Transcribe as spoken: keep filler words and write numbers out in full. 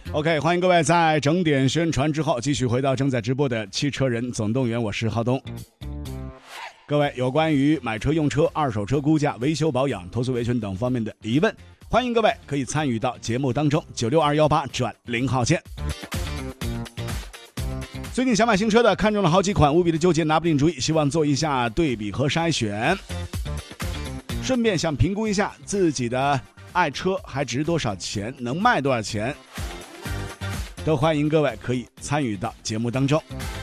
OK， 欢迎各位在整点宣传之后继续回到正在直播的汽车人总动员，我是浩东。各位有关于买车用车、二手车估价、维修保养、投诉维权等方面的疑问，欢迎各位可以参与到节目当中，九六二一八转零号线。最近想买新车的，看中了好几款，无比的纠结，拿不定主意，希望做一下对比和筛选，顺便想评估一下自己的爱车还值多少钱，能卖多少钱，都欢迎各位可以参与到节目当中。